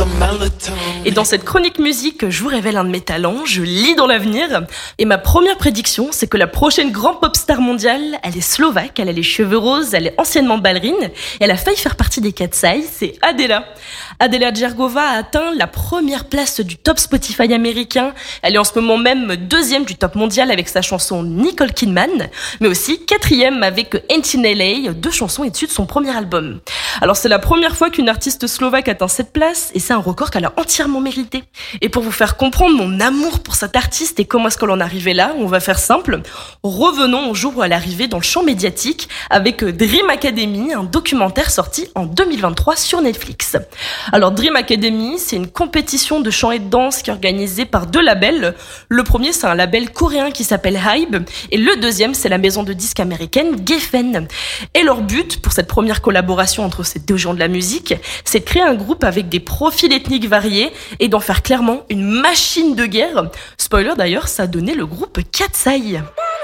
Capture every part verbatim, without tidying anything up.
Et dans cette chronique musique, je vous révèle un de mes talents, je lis dans l'avenir. Et ma première prédiction, c'est que la prochaine grande pop star mondiale, elle est slovaque, elle a les cheveux roses, elle est anciennement ballerine, et elle a failli faire partie des Katsai, c'est Adela. Adela Djergova a atteint la première place du top Spotify américain. Elle est en ce moment même deuxième du top mondial avec sa chanson Nicole Kidman, mais aussi quatrième avec Ain't in L A, deux chansons issues de son premier album. Alors c'est la première fois qu'une artiste slovaque atteint cette place et c'est un record qu'elle a entièrement mérité. Et pour vous faire comprendre mon amour pour cette artiste et comment est-ce qu'elle en est arrivée là, on va faire simple. Revenons au jour où elle est arrivée dans le champ médiatique avec Dream Academy, un documentaire sorti en deux mille vingt-trois sur Netflix. Alors Dream Academy, c'est une compétition de chant et de danse qui est organisée par deux labels. Le premier, c'est un label coréen qui s'appelle Hybe et le deuxième, c'est la maison de disques américaine Geffen. Et leur but pour cette première collaboration entre ces deux gens de la musique, c'est de créer un groupe avec des profils ethniques variés et d'en faire clairement une machine de guerre. Spoiler d'ailleurs, ça a donné le groupe Katsai.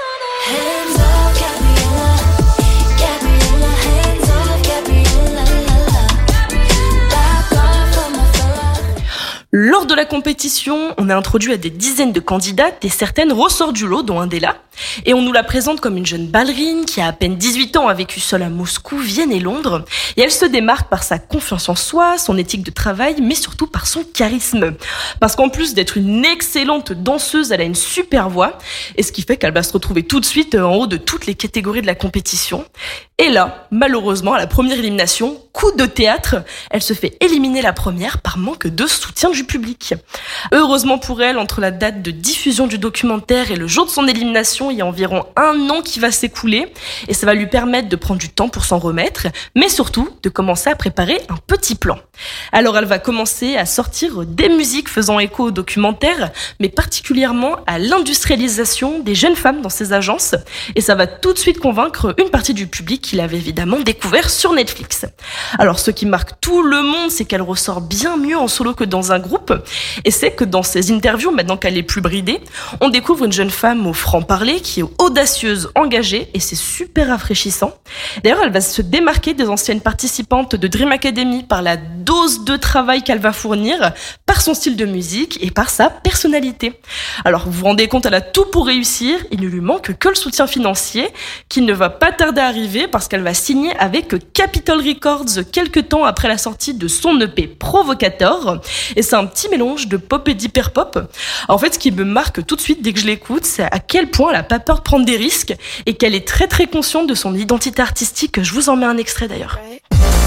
Lors de la compétition, on a introduit à des dizaines de candidates et certaines ressortent du lot, dont Adela. Et on nous la présente comme une jeune ballerine qui a à peine dix-huit ans, a vécu seule à Moscou, Vienne et Londres. Et elle se démarque par sa confiance en soi, son éthique de travail, mais surtout par son charisme. Parce qu'en plus d'être une excellente danseuse, elle a une super voix. Et ce qui fait qu'elle va se retrouver tout de suite en haut de toutes les catégories de la compétition. Et là, malheureusement, à la première élimination, coup de théâtre, elle se fait éliminer la première par manque de soutien du public. Heureusement pour elle, entre la date de diffusion du documentaire et le jour de son élimination, il y a environ un an qui va s'écouler et ça va lui permettre de prendre du temps pour s'en remettre, mais surtout de commencer à préparer un petit plan. Alors elle va commencer à sortir des musiques faisant écho au documentaire, mais particulièrement à l'industrialisation des jeunes femmes dans ses agences et ça va tout de suite convaincre une partie du public qu'il avait évidemment découvert sur Netflix. Alors ce qui marque tout le monde, c'est qu'elle ressort bien mieux en solo que dans un groupe et c'est que dans ses interviews, maintenant qu'elle est plus bridée, on découvre une jeune femme au franc-parler qui est audacieuse, engagée et c'est super rafraîchissant. D'ailleurs, elle va se démarquer des anciennes participantes de Dream Academy par la dose de travail qu'elle va fournir, par son style de musique et par sa personnalité. Alors vous vous rendez compte, elle a tout pour réussir, il ne lui manque que le soutien financier qui ne va pas tarder à arriver parce qu'elle va signer avec Capitol Records quelques temps après la sortie de son E P Provocator et c'est un petit mélange de pop et d'hyperpop. En fait, ce qui me marque tout de suite dès que je l'écoute, c'est à quel point elle n'a pas peur de prendre des risques et qu'elle est très très consciente de son identité artistique. Je vous en mets un extrait d'ailleurs.